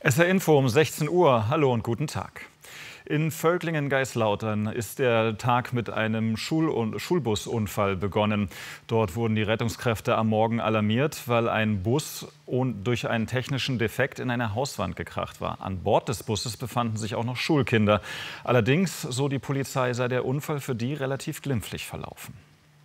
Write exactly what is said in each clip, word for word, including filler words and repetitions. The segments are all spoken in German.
S R Info um sechzehn Uhr. Hallo und guten Tag. In Völklingen-Geislautern ist der Tag mit einem Schul- und Schulbusunfall begonnen. Dort wurden die Rettungskräfte am Morgen alarmiert, weil ein Bus durch einen technischen Defekt in eine Hauswand gekracht war. An Bord des Busses befanden sich auch noch Schulkinder. Allerdings, so die Polizei, sei der Unfall für die relativ glimpflich verlaufen.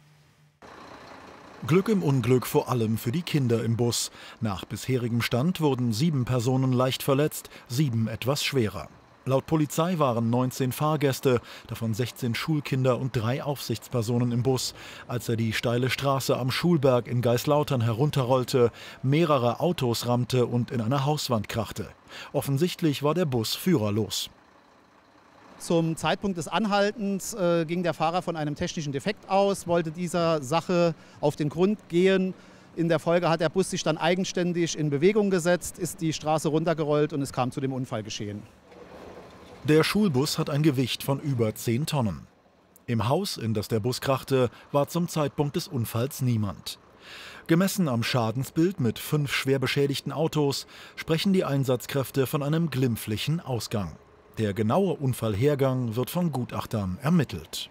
Glück im Unglück vor allem für die Kinder im Bus. Nach bisherigem Stand wurden sieben Personen leicht verletzt, sieben etwas schwerer. Laut Polizei waren neunzehn Fahrgäste, davon sechzehn Schulkinder und drei Aufsichtspersonen im Bus, als er die steile Straße am Schulberg in Geislautern herunterrollte, mehrere Autos rammte und in eine Hauswand krachte. Offensichtlich war der Bus führerlos. Zum Zeitpunkt des Anhaltens äh, ging der Fahrer von einem technischen Defekt aus, wollte dieser Sache auf den Grund gehen. In der Folge hat der Bus sich dann eigenständig in Bewegung gesetzt, ist die Straße runtergerollt und es kam zu dem Unfallgeschehen. Der Schulbus hat ein Gewicht von über zehn Tonnen. Im Haus, in das der Bus krachte, war zum Zeitpunkt des Unfalls niemand. Gemessen am Schadensbild mit fünf schwer beschädigten Autos sprechen die Einsatzkräfte von einem glimpflichen Ausgang. Der genaue Unfallhergang wird von Gutachtern ermittelt.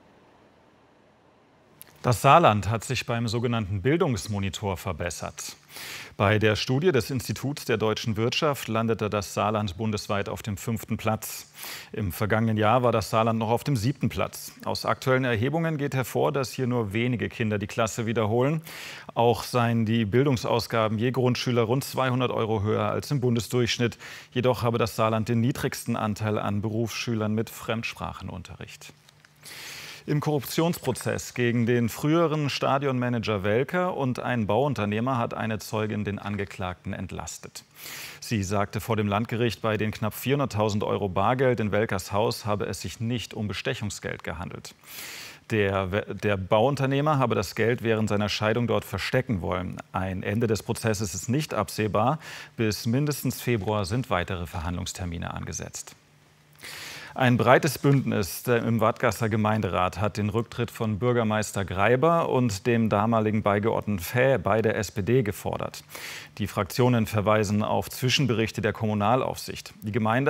Das Saarland hat sich beim sogenannten Bildungsmonitor verbessert. Bei der Studie des Instituts der deutschen Wirtschaft landete das Saarland bundesweit auf dem fünften Platz. Im vergangenen Jahr war das Saarland noch auf dem siebten Platz. Aus aktuellen Erhebungen geht hervor, dass hier nur wenige Kinder die Klasse wiederholen. Auch seien die Bildungsausgaben je Grundschüler rund zweihundert Euro höher als im Bundesdurchschnitt. Jedoch habe das Saarland den niedrigsten Anteil an Berufsschülern mit Fremdsprachenunterricht. Im Korruptionsprozess gegen den früheren Stadionmanager Welker und einen Bauunternehmer hat eine Zeugin den Angeklagten entlastet. Sie sagte vor dem Landgericht, bei den knapp vierhunderttausend Euro Bargeld in Welkers Haus habe es sich nicht um Bestechungsgeld gehandelt. Der, der Bauunternehmer habe das Geld während seiner Scheidung dort verstecken wollen. Ein Ende des Prozesses ist nicht absehbar. Bis mindestens Februar sind weitere Verhandlungstermine angesetzt. Ein breites Bündnis im Wadgasser Gemeinderat hat den Rücktritt von Bürgermeister Greiber und dem damaligen Beigeordneten Fäh bei der S P D gefordert. Die Fraktionen verweisen auf Zwischenberichte der Kommunalaufsicht. Die Gemeinde